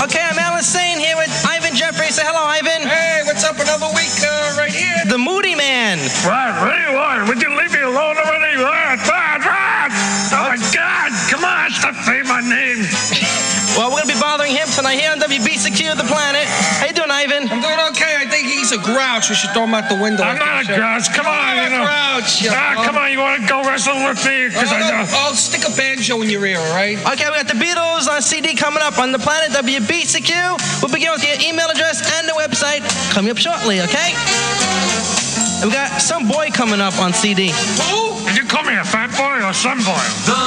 Okay, I'm Alan Sane here with Ivan Jeffrey. Say hello, Ivan. Hey, what's up? Another week right here. The Moody Man. What do you want? Would you leave me alone already? What? Oh, my God. Come on, stop saying my name. Well, we're going to be bothering him tonight here on WBCQ The Planet. How you doing, Ivan? I'm doing okay. I think he's a grouch. We should throw him out the window. I'm not a grouch. Come on, I'm a grouch. Come on, you want to go wrestle with me? Because I know. I'll stick a banjo in your ear, all right? Okay, we got the Beatles on CD coming up on The Planet, WBCQ. We'll begin with your email address and the website coming up shortly, okay? And we got Some Boy coming up on CD. Who? Did you call me a fat boy or some boy?